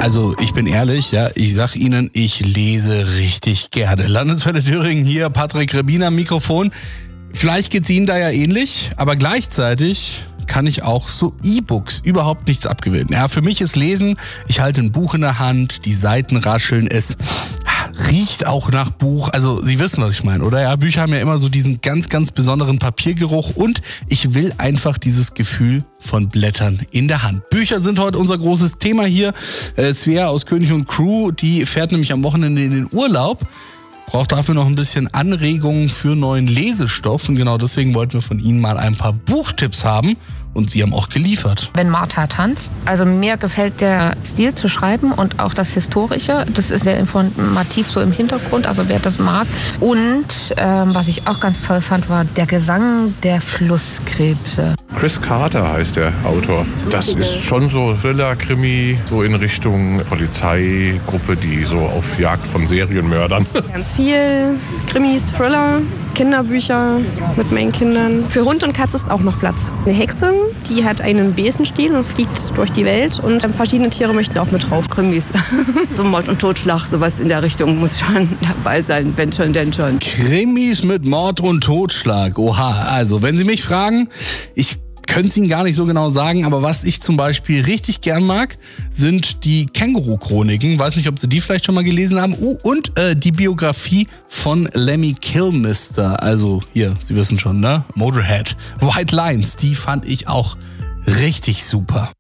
Also ich bin ehrlich, ja, ich sag Ihnen, ich lese richtig gerne. Landeswelle Thüringen hier, Patrick Rebin am Mikrofon. Vielleicht geht's Ihnen da ja ähnlich, aber gleichzeitig kann ich auch so E-Books überhaupt nichts abgewinnen. Ja, für mich ist Lesen, ich halte ein Buch in der Hand, die Seiten rascheln, es riecht auch nach Buch. Also Sie wissen, was ich meine, oder? Ja, Bücher haben ja immer so diesen ganz, ganz besonderen Papiergeruch und ich will einfach dieses Gefühl von Blättern in der Hand. Bücher sind heute unser großes Thema hier. Svea aus König und Crew, die fährt nämlich am Wochenende in den Urlaub. Braucht dafür noch ein bisschen Anregungen für neuen Lesestoff und genau deswegen wollten wir von Ihnen mal ein paar Buchtipps haben und Sie haben auch geliefert. Wenn Martha tanzt, also mir gefällt der Stil zu schreiben und auch das Historische, das ist sehr informativ so im Hintergrund, also wer das mag. Und was ich auch ganz toll fand, war der Gesang der Flusskrebse. Chris Carter heißt der Autor. Das ist schon so Thriller-Krimi, so in Richtung Polizeigruppe, die so auf Jagd von Serienmördern. Ganz viel Krimis, Thriller, Kinderbücher mit meinen Kindern. Für Hund und Katze ist auch noch Platz. Eine Hexe, die hat einen Besenstiel und fliegt durch die Welt und verschiedene Tiere möchten auch mit drauf. Krimis. So Mord und Totschlag, sowas in der Richtung muss schon dabei sein, wenn schon, denn schon. Krimis mit Mord und Totschlag. Oha, also wenn Sie mich fragen, ich könnte es Ihnen gar nicht so genau sagen, aber was ich zum Beispiel richtig gern mag, sind die Känguru-Chroniken. Weiß nicht, ob Sie die vielleicht schon mal gelesen haben. Und die Biografie von Lemmy Kilmister. Also hier, Sie wissen schon, ne? Motorhead. White Lines, die fand ich auch richtig super.